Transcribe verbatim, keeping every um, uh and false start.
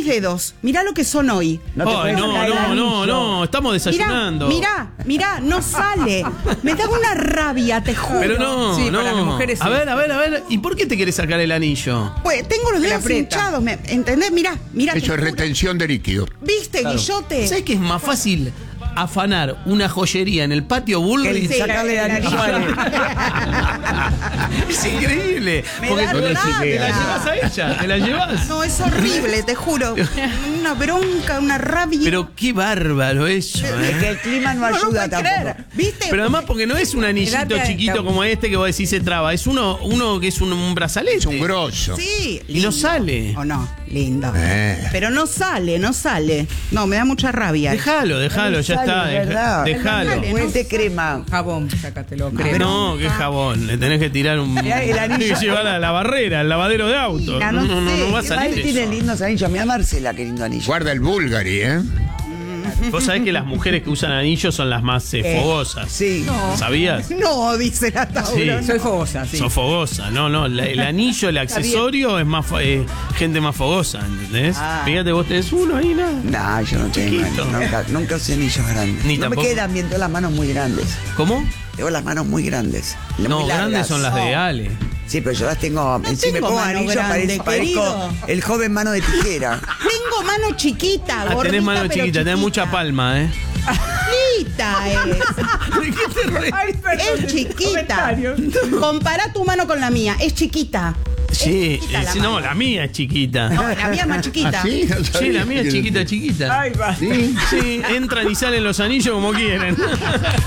mis dedos. Mirá lo que son hoy. No te Ay, puedes no, sacar el no, no, anillo. no, estamos desayunando. Mirá, mirá, mirá, no sale. Me da una rabia, te juro. Pero no, Sí, no. para las mujeres sí. A ver, a ver, a ver. ¿Y por qué te querés sacar el anillo? Pues tengo los Me la dedos aprieta. hinchados, me- ¿entendés? Mirá, mirá. te Eso es juro. retención de líquido. ¿Viste, Guillote? ¿Sabes que es más fácil afanar una joyería en el patio Bullrich? Que sacarle el anillo a él. Es increíble. Me Porque da tú te la rabia. llevas a ella, te la llevas. No, es horrible, te juro. Una bronca, una rabia. Pero qué bárbaro eso, Es ¿eh? que el clima no no lo ayuda puedo tampoco. creer. ¿Viste? Pero además porque no es un anillito Quédate chiquito adentro. como este que vos decís se traba, es uno, uno que es un, un brazalete. Es un grosso. Sí. Y no sale. ¿O no? Lindo. Eh. Pero no sale, no sale. No, me da mucha rabia. Déjalo, déjalo, ya Sale, está. deja- ¿verdad? Déjalo. Sale. Ponete crema. Jabón, sácatelo, No, crema. no, qué jabón. Le tenés que tirar un. Mirá, el anillo. Tenés que llevar a la barrera, al lavadero de auto. Mira, No, no no, no, sé, no va a qué salir Él tiene eso. lindos anillos. Mira Marcela, qué lindo anillo. Guarda el Bulgari, ¿eh? Vos sabés que las mujeres que usan anillos son las más eh, fogosas. Sí. ¿Sabías? No, dice la Tauro. Sí. Soy fogosa, sí. Son fogosas, no, no. la- el anillo, el accesorio es más fo- eh, gente más fogosa, ¿entendés? Ah. Fíjate, vos tenés uno ahí, nada. No, yo no tengo. Chiquito. Nunca, nunca usé anillos grandes. Ni no tampoco. me quedan bien, tengo las manos muy grandes. ¿Cómo? Tengo las manos muy grandes. muy No, largas. grandes son las de Ale. Sí, pero yo las tengo. si me tengo pongo mano anillos, grande, parezco, parezco querido. el joven mano de tijera. Tengo mano chiquita, Ah, gordita, tenés mano pero chiquita, tenés chiquita. mucha palma, ¿eh? Chiquita es. ¿De qué te re- Ay, perdón, Es chiquita. comentarios. Compará tu mano con la mía. Es chiquita. Sí, chiquita eh, la sí, no, mano. la mía es chiquita. No, la mía es más chiquita. ¿Ah, sí? No Sí, sabía la mía es que- chiquita, chiquita. Ay, va. Sí. Sí, entran y salen los anillos como quieren.